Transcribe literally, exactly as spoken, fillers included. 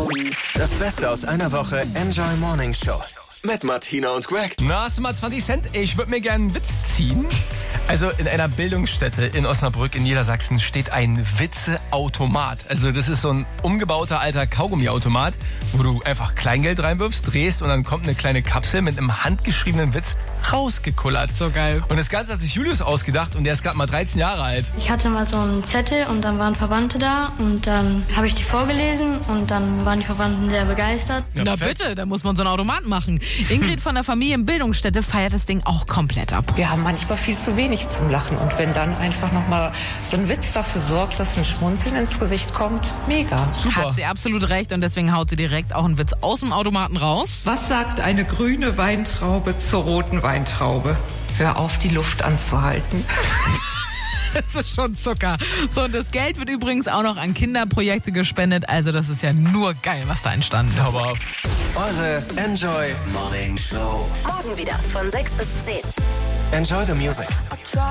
Das Beste aus einer Woche Enjoy Morning Show mit Martina und Greg. Na, hast du mal zwanzig Cent? Ich würde mir gerne einen Witz ziehen. Also in einer Bildungsstätte in Osnabrück in Niedersachsen steht ein Witzeautomat. Also das ist so ein umgebauter alter Kaugummiautomat, wo du einfach Kleingeld reinwirfst, drehst und dann kommt eine kleine Kapsel mit einem handgeschriebenen Witz rausgekullert. So geil. Und das Ganze hat sich Julius ausgedacht und der ist gerade mal dreizehn Jahre alt. Ich hatte mal so einen Zettel und dann waren Verwandte da und dann habe ich die vorgelesen und dann waren die Verwandten sehr begeistert. Ja, Na perfekt. bitte, da muss man so einen Automaten machen. Ingrid von der Familienbildungsstätte feiert das Ding auch komplett ab. Wir haben manchmal viel zu wenig zum Lachen und wenn dann einfach nochmal so ein Witz dafür sorgt, dass ein Schmunzeln ins Gesicht kommt, mega. Super. Hat sie absolut recht und deswegen haut sie direkt auch einen Witz aus dem Automaten raus. Was sagt eine grüne Weintraube zur roten Weintraube? Hör auf, die Luft anzuhalten. Das ist schon Zucker. So, und das Geld wird übrigens auch noch an Kinderprojekte gespendet. Also das ist ja nur geil, was da entstanden ist. Sauber. Eure Enjoy Morning Show. Morgen wieder von sechs bis zehn. Enjoy the music.